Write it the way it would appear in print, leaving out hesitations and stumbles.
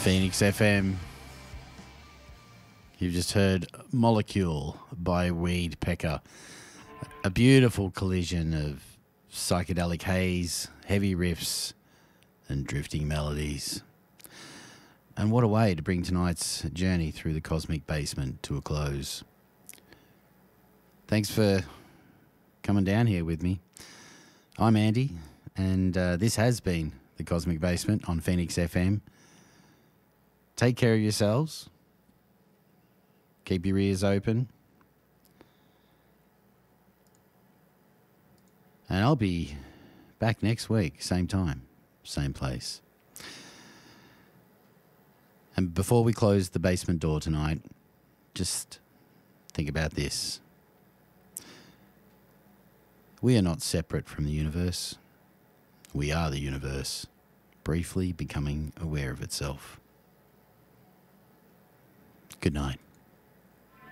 Phoenix FM. You've just heard Molecule by Weed Pecker. A beautiful collision of psychedelic haze, heavy riffs, and drifting melodies. And what a way to bring tonight's journey through the cosmic basement to a close. Thanks for coming down here with me. I'm Andy, and this has been the Cosmic Basement on Phoenix FM. Take care of yourselves. Keep your ears open. And I'll be back next week, same time, same place. And before we close the basement door tonight, just think about this. We are not separate from the universe. We are the universe, briefly becoming aware of itself. Good night.